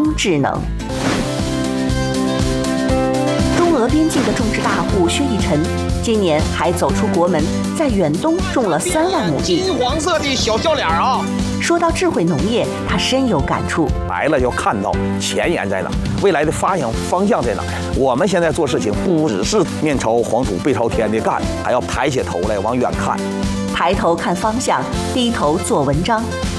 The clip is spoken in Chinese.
智能。中俄边境的种植大户薛逸晨，今年还走出国门，在远东种了3万亩地。 金黄色的小笑脸啊！ 说到智慧农业，他深有感触。 来了要看到前沿在哪，未来的发展方向在哪。我们现在做事情不只是面朝黄土背朝天的干，还要抬起头来往远看。 抬头看方向，低头做文章。